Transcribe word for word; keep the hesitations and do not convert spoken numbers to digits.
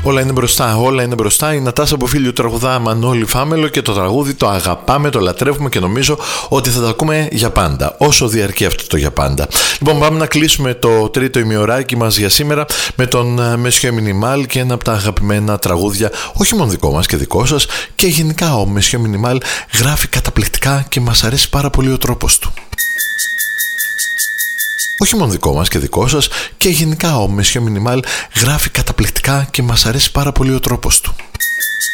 Όλα είναι μπροστά, όλα είναι μπροστά. Η Νατάσα Μποφίλιου τραγουδά Μανώλη Φάμελο και το τραγούδι το αγαπάμε, το λατρεύουμε και νομίζω ότι θα το ακούμε για πάντα, όσο διαρκεί αυτό το για πάντα. Λοιπόν, πάμε να κλείσουμε το τρίτο ημιωράκι μας για σήμερα με τον Monsieur Minimal και ένα από τα αγαπημένα τραγούδια, όχι μόνο δικό μας και δικό σας, και γενικά ο Monsieur Minimal γράφει καταπληκτικά και μας αρέσει πάρα πολύ ο τρόπος του. Όχι μόνο δικό μας και δικό σας, και γενικά ο Monsieur Minimal γράφει καταπληκτικά και μας αρέσει πάρα πολύ ο τρόπος του.